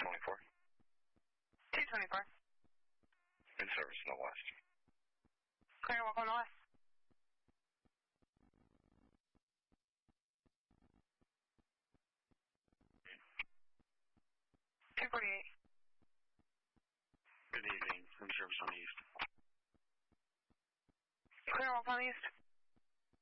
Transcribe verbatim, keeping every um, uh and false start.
twenty-four. two twenty-four. In service in the west. Clear, walk on the west. two forty-eight. Good evening. In service on the east. Clear, walk on the east.